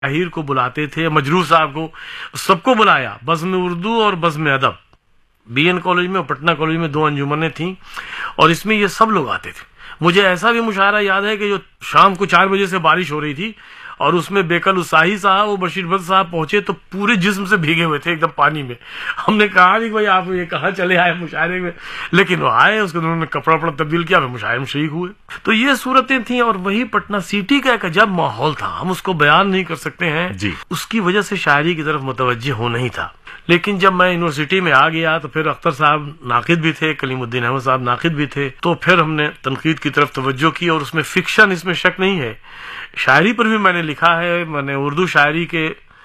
شاعر کو بلاتے تھے، مجروح صاحب کو، سب کو بلایا، بزم اردو اور بزم ادب، بی این کالج میں اور پٹنہ کالج میں 2 انجمنیں تھیں، اور اس میں یہ سب لوگ آتے تھے۔ مجھے ایسا بھی مشاعرہ یاد ہے کہ جو شام کو 4 بجے سے بارش ہو رہی تھی، اور اس میں بیکل الساہی صاحب اور بشیر بد صاحب پہنچے تو پورے جسم سے بھیگے ہوئے تھے ایک دم پانی میں۔ ہم نے کہا کہ بھائی آپ یہ کہاں چلے آئے مشاعرے میں، لیکن وہ آئے، اس کے انہوں نے کپڑا تبدیل کیا، پھر مشاعرے میں شریک ہوئے۔ تو یہ صورتیں تھیں، اور وہی پٹنہ سٹی کا ایک عجب ماحول تھا، ہم اس کو بیان نہیں کر سکتے ہیں جی۔ اس کی وجہ سے شاعری کی طرف متوجہ ہو نہیں تھا۔ لیکن جب میں یونیورسٹی میں آ گیا تو پھر اختر صاحب ناقد بھی تھے، کلیم الدین احمد صاحب ناقد بھی تھے، تو پھر ہم نے تنقید کی طرف توجہ کی، اور اس میں فکشن، اس میں شک نہیں ہے، شاعری پر بھی میں نے لکھا ہے۔ میں نے اردو شاعری کے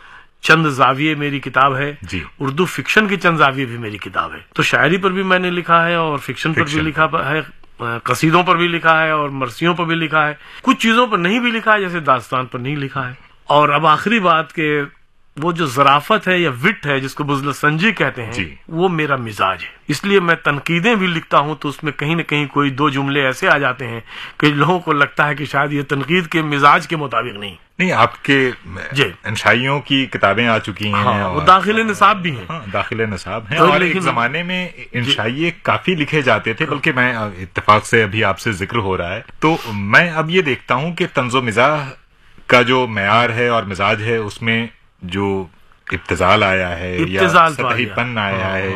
چند زاویے میری کتاب ہے، جی۔ اردو فکشن کے چند زاویے بھی میری کتاب ہے، تو شاعری پر بھی میں نے لکھا ہے، اور فکشن پر بھی لکھا ہے، قصیدوں پر بھی لکھا ہے، اور مرثیوں پر بھی لکھا ہے، کچھ چیزوں پر نہیں بھی لکھا ہے، جیسے داستان پر نہیں لکھا ہے۔ اور اب آخری بات کہ وہ جو ظرافت ہے یا وٹ ہے جس کو بزل سنجی کہتے ہیں، جی۔ وہ میرا مزاج ہے، اس لیے میں تنقیدیں بھی لکھتا ہوں تو اس میں کہیں نہ کہیں کوئی 2 جملے ایسے آ جاتے ہیں کہ لوگوں کو لگتا ہے کہ شاید یہ تنقید کے مزاج کے مطابق نہیں۔ آپ کے جی۔ انشائیوں کی کتابیں آ چکی ہیں، ہاں، وہ داخل نصاب بھی ہیں۔ ہاں، داخل نصاب ہیں، تو اور لیکن ایک زمانے میں انشائیے کافی لکھے جاتے تھے، بلکہ میں اتفاق سے ابھی آپ سے ذکر ہو رہا ہے تو میں اب یہ دیکھتا ہوں کہ طنز و مزاح کا جو معیار ہے اور مزاج ہے، اس میں جو ابتذال آیا ہے یا سطحی پن آیا ہے،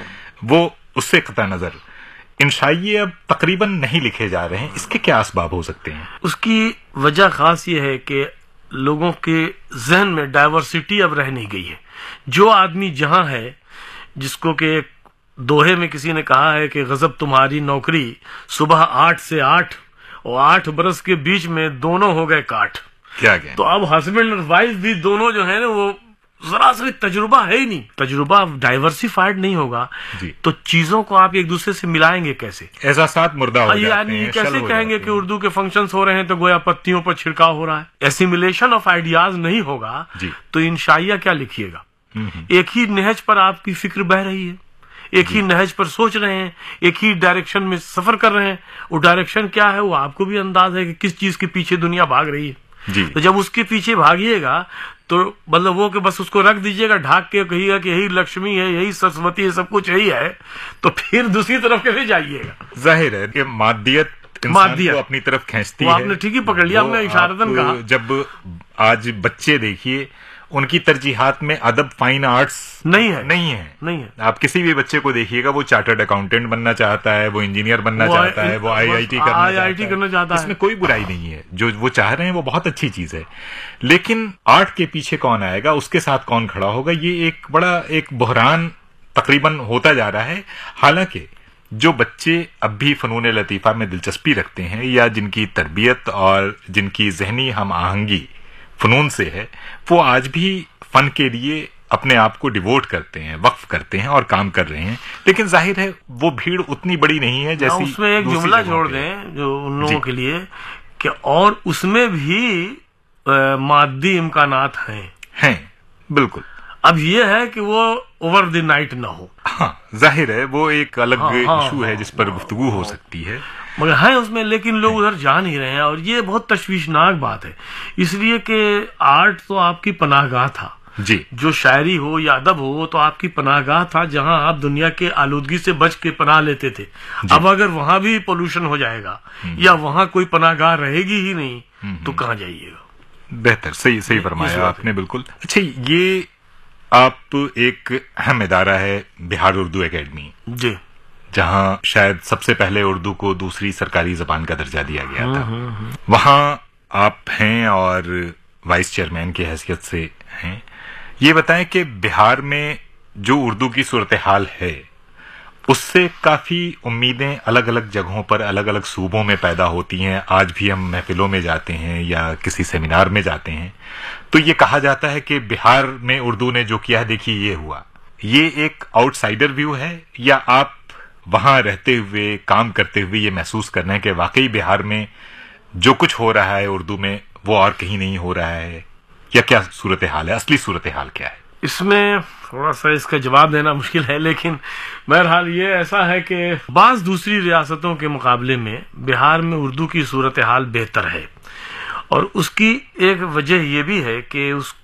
وہ اس سے قطع نظر انشائیے اب تقریباً نہیں لکھے جا رہے ہیں۔ اس کے کیا اسباب ہو سکتے ہیں؟ اس کی وجہ خاص یہ ہے کہ لوگوں کے ذہن میں ڈائیورسٹی اب رہ نہیں گئی ہے۔ جو آدمی جہاں ہے، جس کو کہ ایک دوہے میں کسی نے کہا ہے کہ غضب تمہاری نوکری صبح 8 سے 8 اور 8 برس کے بیچ میں دونوں ہو گئے کاٹ۔ کیا کہ تو اب ہسبینڈ اور وائف بھی دونوں جو ہے نا، وہ ذرا سا تجربہ ہے ہی نہیں، تجربہ ڈائیورسیفائڈ نہیں ہوگا جی۔ تو چیزوں کو آپ ایک دوسرے سے ملائیں گے کیسے؟ احساسات مردہ ہو جاتے یعنی ہیں، کیسے کہیں گے کہ اردو کے فنکشنز ہو رہے ہیں تو گویا پتیوں پر چھڑکاؤ ہو رہا ہے؟ ایسیمیلیشن آف آئیڈیاز نہیں ہوگا جی۔ تو انشائیہ کیا لکھیے گا؟ ایک ہی نہج پر آپ کی فکر بہ رہی ہے، ایک ہی نہج پر سوچ رہے ہیں، ایک ہی ڈائریکشن میں سفر کر رہے ہیں، وہ ڈائریکشن کیا ہے وہ آپ کو بھی انداز ہے کہ کس چیز کے پیچھے دنیا بھاگ رہی ہے۔ جی۔ تو جب اس کے پیچھے بھاگیے گا تو مطلب وہ کہ بس اس کو رکھ دیجیے گا ڈھاک کے، کہیے گا کہ یہی لکشمی ہے، یہی سرسوتی ہے، سب کچھ یہی ہے، تو پھر دوسری طرف کیسے جائیے گا؟ ظاہر ہے کہ مادیت انسان کو اپنی طرف کھینچتی ہے۔ آپ نے ٹھیک ہی پکڑ لیا، ہم نے اشارتاً کہا۔ جب آج بچے دیکھیے، ان کی ترجیحات میں ادب، فائن آرٹس نہیں ہے۔ آپ کسی بھی بچے کو دیکھیے گا، وہ چارٹرڈ اکاؤنٹنٹ بننا چاہتا ہے، وہ انجینئر بننا چاہتا ہے، وہ آئی آئی ٹی کرنا چاہتا ہے۔ اس میں کوئی برائی نہیں ہے، جو وہ چاہ رہے ہیں وہ بہت اچھی چیز ہے، لیکن آرٹ کے پیچھے کون آئے گا، اس کے ساتھ کون کھڑا ہوگا، یہ ایک بڑا ایک بحران تقریباً ہوتا جا رہا ہے۔ حالانکہ جو بچے اب بھی فنون لطیفہ میں دلچسپی رکھتے ہیں، یا جن کی تربیت اور جن کی ذہنی ہم آہنگی فنون سے ہے، وہ آج بھی فن کے لیے اپنے آپ کو ڈیووٹ کرتے ہیں، وقف کرتے ہیں اور کام کر رہے ہیں، لیکن ظاہر ہے وہ بھیڑ اتنی بڑی نہیں ہے جیسی۔ اس میں ایک جملہ چھوڑ دیں جو ان لوگوں کے لیے کہ اور اس میں بھی مادی امکانات ہیں، بالکل۔ اب یہ ہے کہ وہ اوور دی نائٹ نہ ہو۔ ہاں، ظاہر ہے وہ ایک الگ ایشو ہے جس پر گفتگو ہو سکتی ہے، مگر ہے اس میں، لیکن لوگ ادھر جا نہیں رہے ہیں، اور یہ بہت تشویشناک بات ہے، اس لیے کہ آرٹ تو آپ کی پناہ گاہ تھا۔ جی۔ جو شاعری ہو یا ادب ہو تو آپ کی پناہ گاہ تھا، جہاں آپ دنیا کے آلودگی سے بچ کے پناہ لیتے تھے۔ اب اگر وہاں بھی پولوشن ہو جائے گا یا وہاں کوئی پناہ گاہ رہے گی ہی نہیں تو کہاں جائیے گا؟ بہتر، صحیح فرمایا آپ نے، بالکل۔ اچھا، یہ آپ ایک اہم ادارہ ہے بہار اردو اکیڈمی، جی، جہاں شاید سب سے پہلے اردو کو دوسری سرکاری زبان کا درجہ دیا گیا تھا، وہاں آپ ہیں اور وائس چیئرمین کی حیثیت سے ہیں۔ یہ بتائیں کہ بہار میں جو اردو کی صورتحال ہے، اس سے کافی امیدیں الگ الگ جگہوں پر، الگ الگ صوبوں میں پیدا ہوتی ہیں۔ آج بھی ہم محفلوں میں جاتے ہیں یا کسی سیمینار میں جاتے ہیں تو یہ کہا جاتا ہے کہ بہار میں اردو نے جو کیا، دیکھیے یہ ہوا۔ یہ ایک آؤٹ سائڈر ویو ہے، یا آپ وہاں رہتے ہوئے کام کرتے ہوئے یہ محسوس کرنا ہے کہ واقعی بہار میں جو کچھ ہو رہا ہے اردو میں وہ اور کہیں نہیں ہو رہا ہے، یا کیا صورتحال ہے، اصلی صورتحال کیا ہے؟ اس میں تھوڑا سا اس کا جواب دینا مشکل ہے، لیکن بہرحال یہ ایسا ہے کہ بعض دوسری ریاستوں کے مقابلے میں بہار میں اردو کی صورتحال بہتر ہے، اور اس کی ایک وجہ یہ بھی ہے کہ اس